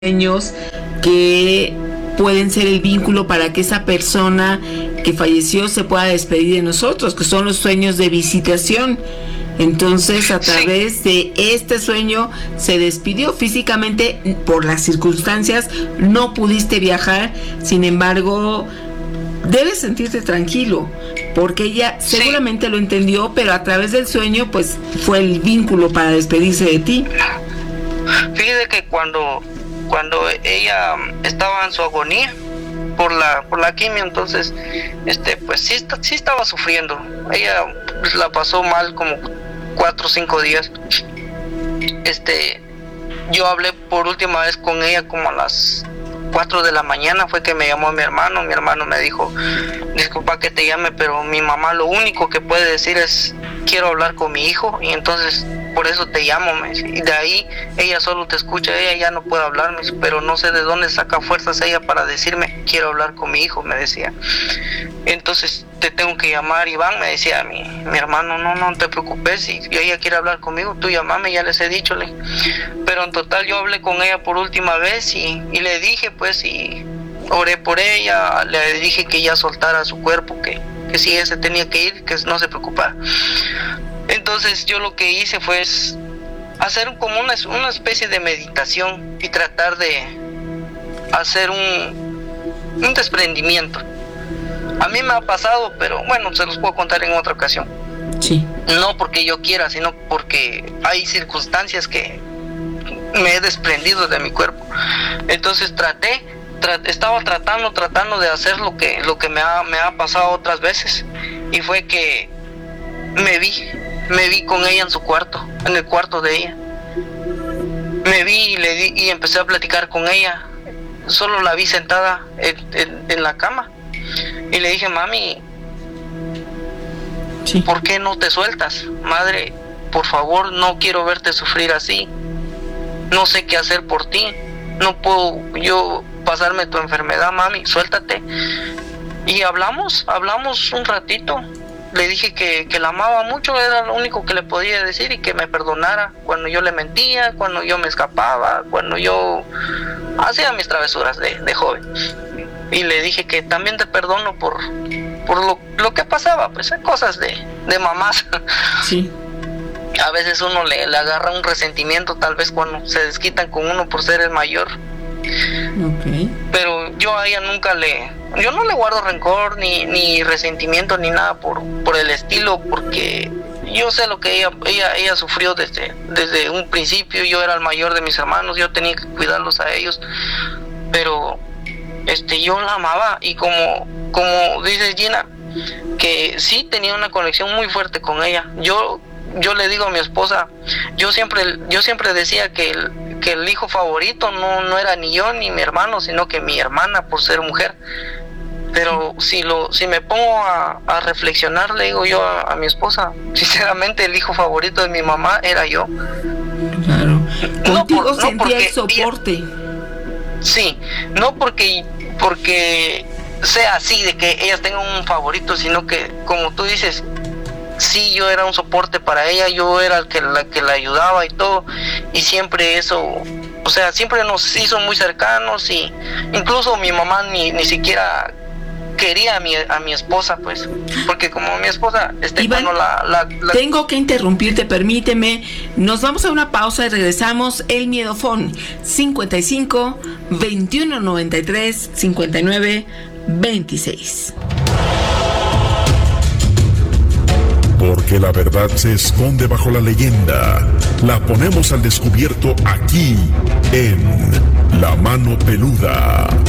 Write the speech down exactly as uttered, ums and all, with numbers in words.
sueños que pueden ser el vínculo para que esa persona que falleció se pueda despedir de nosotros, que son los sueños de visitación. Entonces, a través de este sueño se despidió físicamente por las circunstancias, no pudiste viajar, sin embargo, debes sentirte tranquilo, porque ella seguramente lo entendió, pero a través del sueño, pues, fue el vínculo para despedirse de ti. Fíjese que cuando cuando ella estaba en su agonía por la por la quimio, entonces este pues sí, sí estaba sufriendo. Ella pues, la pasó mal como cuatro o cinco días. Este yo hablé por última vez con ella como a las cuatro de la mañana, fue que me llamó mi hermano. Mi hermano me dijo: disculpa que te llame, pero mi mamá lo único que puede decir es quiero hablar con mi hijo, y entonces por eso te llamo, me dice. Y de ahí ella solo te escucha, ella ya no puede hablar, me dice, pero no sé de dónde saca fuerzas ella para decirme quiero hablar con mi hijo, me decía. Entonces te tengo que llamar, Iván, me decía mi, mi hermano. No, no te preocupes, si ella quiere hablar conmigo, tú llamame, ya les he dicho. Le. Pero en total yo hablé con ella por última vez y, y le dije pues, y oré por ella, le dije que ella soltara su cuerpo, que, que si ella se tenía que ir, que no se preocupara. Entonces yo lo que hice fue hacer como una, una especie de meditación y tratar de hacer un, un desprendimiento. A mí me ha pasado, pero bueno, se los puedo contar en otra ocasión. Sí. No porque yo quiera, sino porque hay circunstancias que me he desprendido de mi cuerpo. Entonces traté, tra- estaba tratando, tratando de hacer lo que, lo que me ha, me ha pasado otras veces. Y fue que me vi, me vi con ella en su cuarto, en el cuarto de ella. Me vi y le di, y empecé a platicar con ella. Solo la vi sentada en, en, en la cama. Y le dije: mami, sí. ¿Por qué no te sueltas? Madre, por favor, no quiero verte sufrir así. No sé qué hacer por ti. No puedo yo pasarme tu enfermedad, mami, suéltate. Y hablamos, hablamos un ratito. Le dije que, que la amaba mucho, era lo único que le podía decir, y que me perdonara cuando yo le mentía, cuando yo me escapaba, cuando yo hacía mis travesuras de, de joven. Y le dije que también te perdono por, por lo, lo que pasaba, pues cosas de, de mamás. Sí. A veces uno le, le agarra un resentimiento, tal vez cuando se desquitan con uno por ser el mayor. Okay. Pero yo a ella nunca le, yo no le guardo rencor ni, ni resentimiento ni nada por, por el estilo, porque yo sé lo que ella, ella, ella sufrió desde, desde un principio. Yo era el mayor de mis hermanos, yo tenía que cuidarlos a ellos, pero este yo la amaba, y como, como dice Gina, que sí tenía una conexión muy fuerte con ella. Yo yo le digo a mi esposa, yo siempre yo siempre decía que el, que el hijo favorito no, no era ni yo ni mi hermano, sino que mi hermana, por ser mujer. Pero si lo si me pongo a, a reflexionar, le digo yo a, a mi esposa, sinceramente el hijo favorito de mi mamá era yo. Claro. Contigo No por, sentía no porque el soporte. Ella, sí, no porque porque sea así de que ellas tengan un favorito, sino que, como tú dices, sí, yo era un soporte para ella, yo era el que la que la ayudaba y todo, y siempre eso, o sea, siempre nos hizo muy cercanos, y incluso mi mamá ni, ni siquiera quería a mi, a mi esposa, pues, porque como mi esposa, este, Iván, bueno, la, la, la... tengo que interrumpirte, permíteme, nos vamos a una pausa y regresamos. El Miedofón, cincuenta y cinco, veintiuno noventa y tres, cincuenta y nueve, veintiséis. Porque la verdad se esconde bajo la leyenda. La ponemos al descubierto aquí, en La Mano Peluda.